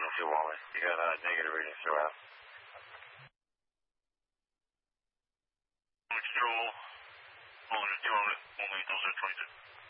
know if you want it. You got negative readings throughout. Control, only 200, only 2022.